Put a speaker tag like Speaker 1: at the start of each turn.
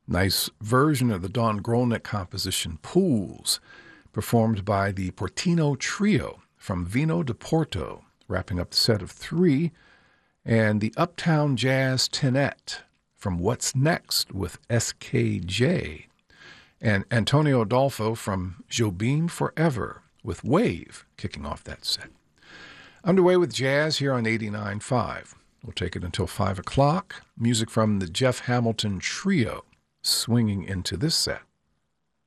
Speaker 1: Nice version of the Don Grolnick composition Pools, performed by the Portino Trio from Vino de Porto, wrapping up the set of three, and the Uptown Jazz Tenette from What's Next with SKJ, and Antonio Adolfo from Jobim Forever with Wave kicking off that set. Underway with jazz here on 89.5. We'll take it until 5 o'clock. Music from the Jeff Hamilton Trio swinging into this set.